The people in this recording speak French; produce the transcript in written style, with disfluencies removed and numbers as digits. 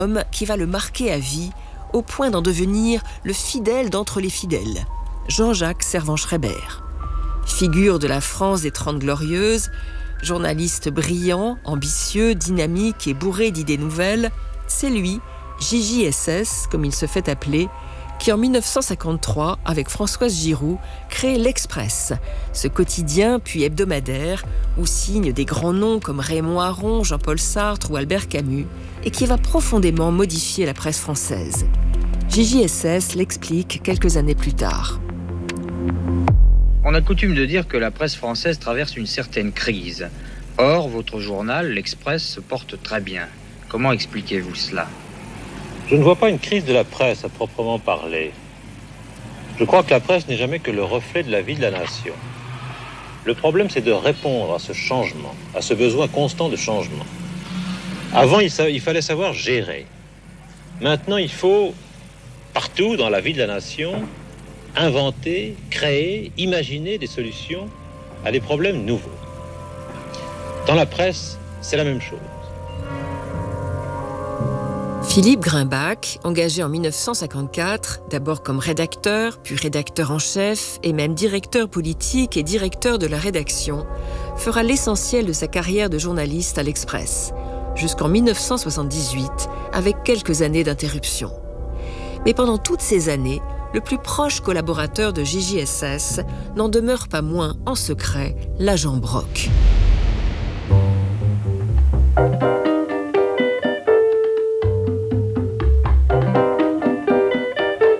homme qui va le marquer à vie, au point d'en devenir le fidèle d'entre les fidèles, Jean-Jacques Servan-Schreiber. Figure de la France des Trente Glorieuses, journaliste brillant, ambitieux, dynamique et bourré d'idées nouvelles, c'est lui, JJSS, comme il se fait appeler, qui en 1953, avec Françoise Giroud, crée l'Express, ce quotidien puis hebdomadaire où signent des grands noms comme Raymond Aron, Jean-Paul Sartre ou Albert Camus, et qui va profondément modifier la presse française. JJSS l'explique quelques années plus tard. On a coutume de dire que la presse française traverse une certaine crise. Or, votre journal, l'Express, se porte très bien. Comment expliquez-vous cela ? Je ne vois pas une crise de la presse à proprement parler. Je crois que la presse n'est jamais que le reflet de la vie de la nation. Le problème, c'est de répondre à ce changement, à ce besoin constant de changement. Avant, il fallait savoir gérer. Maintenant, il faut, partout dans la vie de la nation, inventer, créer, imaginer des solutions à des problèmes nouveaux. Dans la presse, c'est la même chose. Philippe Grimbach, engagé en 1954, d'abord comme rédacteur, puis rédacteur en chef et même directeur politique et directeur de la rédaction, fera l'essentiel de sa carrière de journaliste à l'Express, jusqu'en 1978, avec quelques années d'interruption. Mais pendant toutes ces années, le plus proche collaborateur de JJSS n'en demeure pas moins, en secret, l'agent Brock.